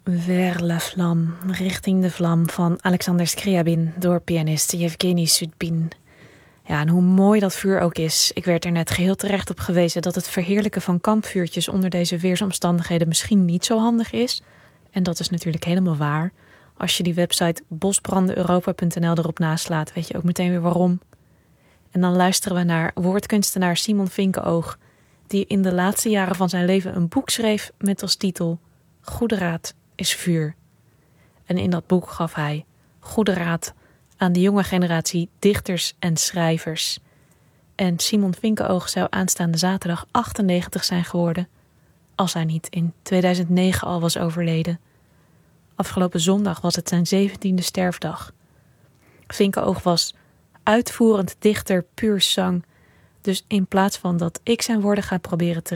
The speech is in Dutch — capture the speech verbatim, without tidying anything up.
Vers la flamme, richting de vlam van Alexander Scriabin door pianist Yevgeny Sudbin. Ja, en hoe mooi dat vuur ook is. Ik werd er net geheel terecht op gewezen dat het verheerlijken van kampvuurtjes onder deze weersomstandigheden misschien niet zo handig is. En dat is natuurlijk helemaal waar. Als je die website bosbrandeneuropa punt n l erop naslaat, weet je ook meteen weer waarom. En dan luisteren we naar woordkunstenaar Simon Vinkenoog, die in de laatste jaren van zijn leven een boek schreef met als titel Goede raad is vuur. En in dat boek gaf hij goede raad aan de jonge generatie dichters en schrijvers. En Simon Vinkenoog zou aanstaande zaterdag achtennegentig zijn geworden, als hij niet in tweeduizend negen al was overleden. Afgelopen zondag was het zijn zeventiende sterfdag. Vinkenoog was uitvoerend dichter puur zang, dus in plaats van dat ik zijn woorden ga proberen te